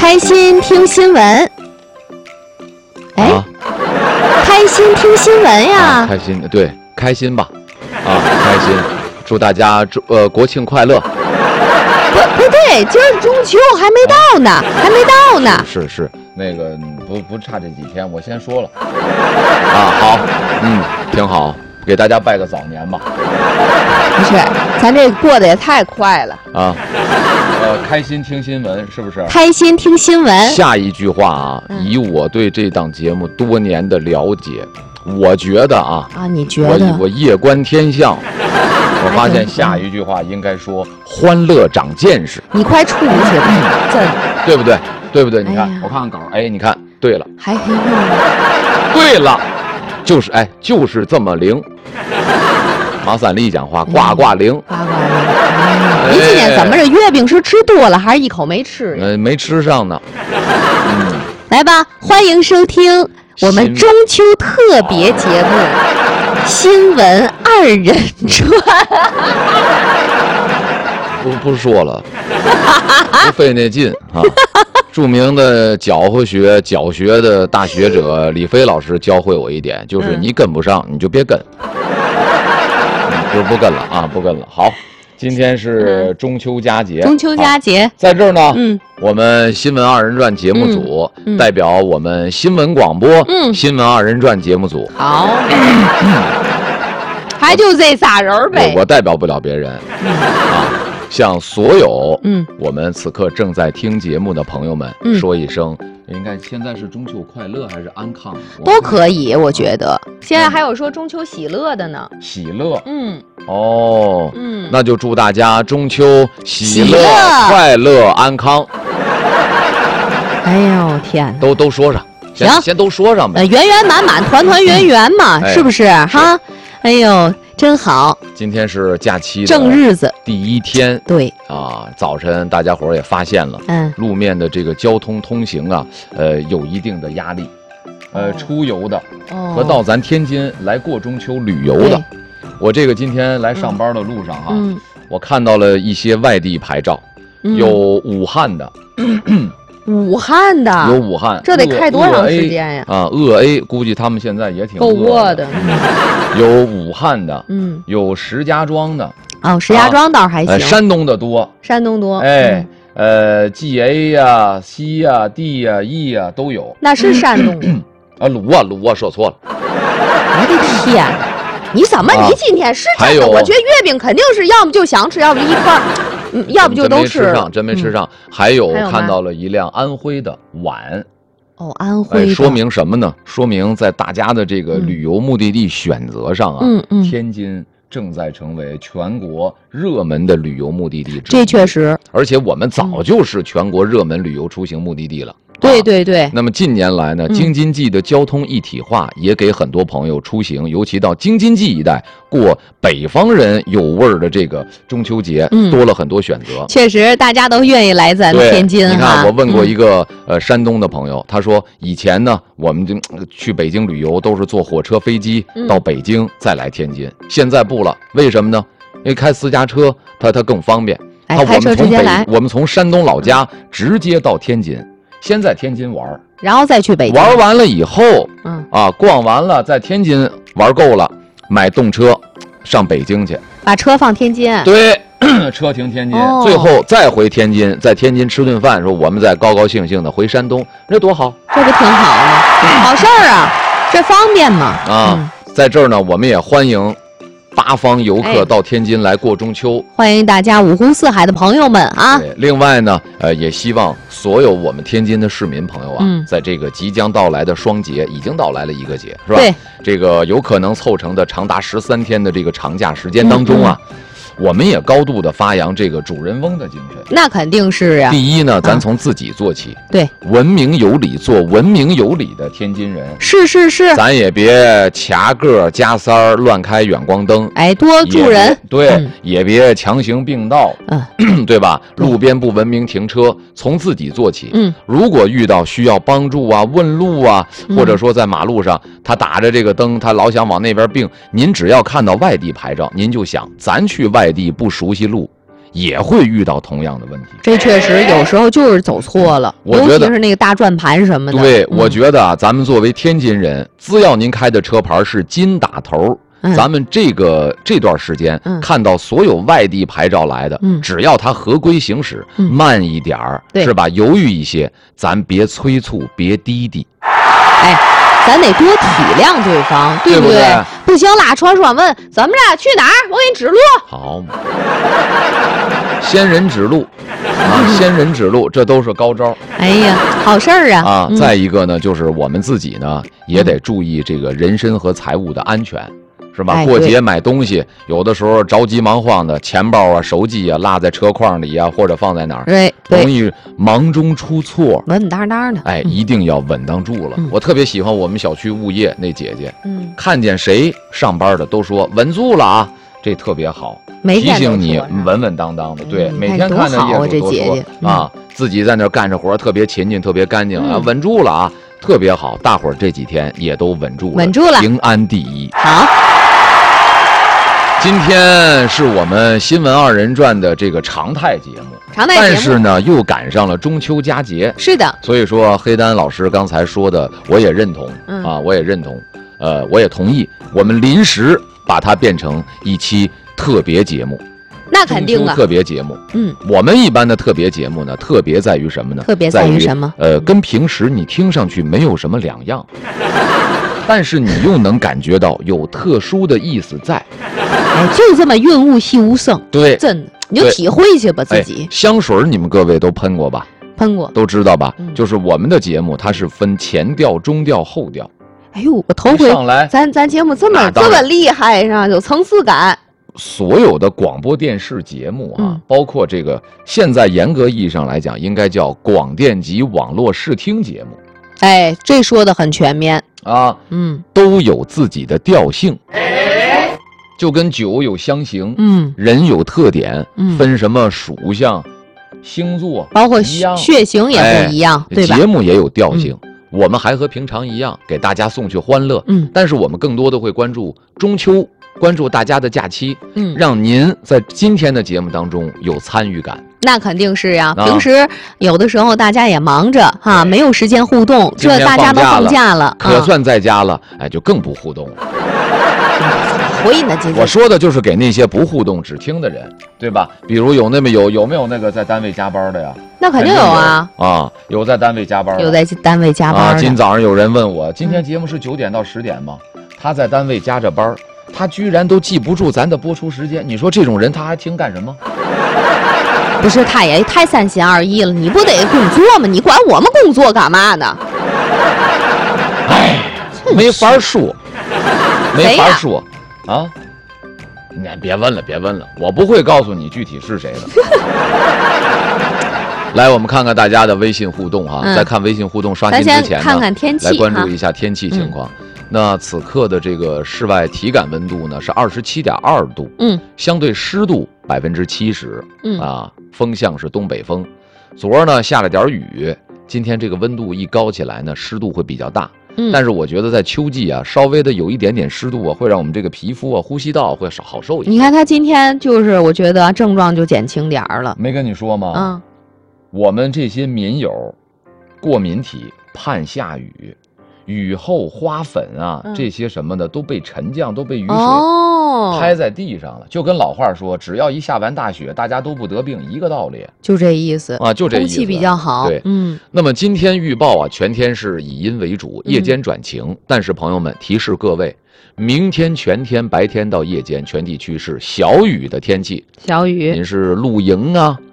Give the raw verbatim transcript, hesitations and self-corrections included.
开心听新闻。哎、啊，开心听新闻呀！ 啊、开心，对，开心吧，啊，开心，祝大家祝呃国庆快乐。 不不对，今儿中秋还没到呢，啊、还没到呢。 是是，那个不不差这几天，我先说了。啊，好，嗯，挺好，给大家拜个早年吧。 不是，咱这过得也太快了啊。呃，开心听新闻是不是？ 开心听新闻。 下一句话啊，嗯、以我对这档节目多年的了解，我觉得啊啊，你觉得我我夜观天象。我发现下一句话应该说欢乐长见识。 你快出去吧，真的， 对不对？对不对？你看，哎、我看看稿，哎，你看，对了， 还黑用。 对了，就是哎，就是这么灵。马三立讲话，呱呱灵，呱呱灵。 哎、你今天怎么着？月饼是吃多了，还是一口没吃？ 呃，没吃上呢。 嗯，来吧，欢迎收听我们中秋特别节目。新闻二人转， 不不说了，不费那劲啊！著名的搅和学、搅学的大学者李飞老师教会我一点，就是你跟不上，你就别跟，就不跟了啊，不跟了。好，今天是中秋佳节， 中秋佳节， 在这儿呢， 嗯， 我们新闻二人转节目组、嗯嗯、代表我们新闻广播、嗯、新闻二人转节目组， 好。还就这仨人呗， 我代表不了别人、嗯、啊！向所有嗯我们此刻正在听节目的朋友们说一声，嗯、应该现在是中秋快乐还是安康都可以，我觉得现在还有说中秋喜乐的呢。 喜乐， 嗯， 哦，嗯，那就祝大家中秋喜乐、快乐、安康。 哎呦天， 都都说上，行，先都说上呗， 呃，圆圆满满，团团圆圆嘛，嗯、是不是哈？哎呦，真好！ 今天是假期的正日子第一天， 对啊，早晨大家伙儿也发现了，嗯，路面的这个交通通行啊，呃，有一定的压力，呃，哦、出游的、哦、和到咱天津来过中秋旅游的，我这个今天来上班的路上哈、啊嗯，我看到了一些外地牌照，嗯、有武汉的。嗯武汉的有武汉， 这得开多长时间呀？ 啊，鄂 A 估计他们现在也挺够饿的。 有武汉的，嗯，有石家庄的。 哦，石家庄倒还行。 啊呃、山东的多， 山东多。 哎，嗯、呃 ，G A 呀、C 呀、D 呀、E 呀都有。 那是山东的。 啊，鲁啊鲁啊，说错了。 我的天！你怎么？你今天是真的？我觉得月饼肯定是要么就想吃，要么一块儿。嗯，要不就都吃上，真没吃上。嗯、还有看到了一辆安徽的碗， 哦，安徽的、 哎，说明什么呢？说明在大家的这个旅游目的地选择上啊， 嗯嗯， 天津正在成为全国热门的旅游目的地之一。 这确实， 而且我们早就是全国热门旅游出行目的地了。 对对对、啊。 那么近年来呢，京津冀的交通一体化也给很多朋友出行，尤其到京津冀一带过北方人有味儿的这个中秋节，嗯、多了很多选择。 确实，大家都愿意来咱天津。 你看，我问过一个、嗯、呃山东的朋友，他说以前呢，我们就去北京旅游都是坐火车、飞机到北京、嗯、再来天津，现在不了，为什么呢？因为开私家车，它它更方便。 哎，开车直接来。 我们从山东老家直接到天津。先在天津玩， 然后再去北京。 玩完了以后，嗯啊，逛完了，在天津玩够了，买动车上北京去， 把车放天津。 对，车停天津、哦，最后再回天津，在天津吃顿饭，说我们再高高兴兴的回山东，这多好， 这不挺好吗？好事儿啊，这方便嘛。 啊、嗯，在这儿呢，我们也欢迎八方游客到天津来过中秋， 哎、欢迎大家五湖四海的朋友们啊！ 对，另外呢，呃，也希望所有我们天津的市民朋友啊，嗯、在这个即将到来的双节，已经到来了一个节，是吧？ 对， 这个有可能凑成的长达十三天的这个长假时间当中啊。嗯嗯我们也高度的发扬这个主人翁的精神， 那肯定是呀、啊。 第一呢，咱从自己做起， 对、啊， 文明有礼，做文明有礼的天津人。 是是是， 咱也别卡个加塞儿，乱开远光灯， 哎，多助人。 对、嗯，也别强行并道，嗯，对吧？路边不文明停车，从自己做起。嗯，如果遇到需要帮助啊、问路啊，或者说在马路上、嗯、他打着这个灯，他老想往那边并，您只要看到外地牌照，您就想咱去外地不熟悉路， 也会遇到同样的问题。 这确实有时候就是走错了，尤其是那个大转盘什么的。 对，嗯、我觉得啊，咱们作为天津人，只要您开的车牌是金打头。嗯、咱们这个这段时间、嗯、看到所有外地牌照来的，嗯、只要他合规行驶，嗯、慢一点儿、嗯、是吧？犹豫一些，咱别催促，别滴滴。 哎，咱得多体谅对方，对不对？对不对？不行，拉窗窗问怎么着，去哪儿？我给你指路。 好，先人指路啊，先人指路，这都是高招。 哎呀，好事儿啊！ 啊，嗯、再一个呢，就是我们自己呢，也得注意这个人身和财物的安全。是吧？过节买东西，有的时候着急忙慌的，钱包啊、手机啊落在车筐里啊，或者放在哪儿， 对， 容易忙中出错， 稳当当的。 哎，一定要稳当住了。嗯、我特别喜欢我们小区物业那姐姐，嗯，看见谁上班的都说稳住了啊，这特别好，提醒你稳稳当当的。对， 嗯、 每天看着业主都说啊，自己在那干着活，特别勤勤，特别干净啊， 嗯、 稳住了啊，特别好。大伙儿这几天也都稳住了， 稳住了， 平安第一。 好。 今天是我们新闻二人转的这个常态节目， 常态节目， 但是呢，又赶上了中秋佳节。 是的， 所以说黑丹老师刚才说的，我也认同、嗯、啊，我也认同，呃，我也同意，我们临时把它变成一期特别节目。 那肯定的， 特别节目。 嗯， 我们一般的特别节目呢，特别在于什么呢？ 特别在于什么？ 呃，跟平时你听上去没有什么两样，但是你又能感觉到有特殊的意思在。 哎，就这么润物细无声。 对， 真的，你就体会去吧自己。 哎、香水你们各位都喷过吧？ 喷过， 都知道吧？ 嗯、 就是我们的节目，它是分前调、中调、后调。 哎呦，我头回上来， 咱咱节目这么这么厉害是吧？有层次感。 所有的广播电视节目啊， 嗯、 包括这个，现在严格意义上来讲，应该叫广电及网络视听节目。 哎，这说的很全面啊， 嗯， 都有自己的调性，就跟酒有香型， 嗯， 人有特点， 嗯， 分什么属相、星座， 包括血型也不一样， 哎、 对吧？ 节目也有调性。嗯，我们还和平常一样，给大家送去欢乐， 嗯， 但是我们更多的会关注中秋。关注大家的假期， 嗯， 让您在今天的节目当中有参与感。 那肯定是呀、 啊， 平时有的时候大家也忙着哈，没有时间互动，这大家都放假了， 可算在家了，哎，就更不互动了。 回呢，姐姐， 我说的就是给那些不互动只听的人，对吧？比如有那么有有没有那个在单位加班的呀？ 那肯定有啊啊，有在单位加班， 有在单位加班、 啊。今早上有人问我，今天节目是九点到十点吗？嗯、他在单位加着班。他居然都记不住咱的播出时间，你说这种人他还听干什么？ 不是，他也太三心二意了。你不得工作吗？你管我们工作干嘛呢？ 哎，没法说，没法说啊！你别问了，别问了，我不会告诉你具体是谁的。来，我们看看大家的微信互动哈，嗯、在看微信互动刷新之前呢， 看看天气， 来关注一下天气情况。嗯，那此刻的这个室外体感温度呢是二十七点二度， 嗯， 相对湿度百分之七十， 嗯啊，风向是东北风。昨儿呢下了点雨，今天这个温度一高起来呢，湿度会比较大。 嗯， 但是我觉得在秋季啊，稍微的有一点点湿度啊，会让我们这个皮肤啊、呼吸道会少好受一些。 你看他今天就是，我觉得症状就减轻点儿了。 没跟你说吗？ 嗯， 我们这些民友，过敏体盼下雨。雨后花粉啊， 嗯、 这些什么的都被沉降，都被雨水拍在地上了。哦、就跟老话说，只要一下完大雪，大家都不得病，一个道理。 就这意思啊，就这意思。 空气比较好。 对， 嗯。 那么今天预报啊，全天是以阴为主，夜间转晴。嗯、但是朋友们，提示各位，明天全天白天到夜间，全地区是小雨的天气。 小雨。 您是露营啊？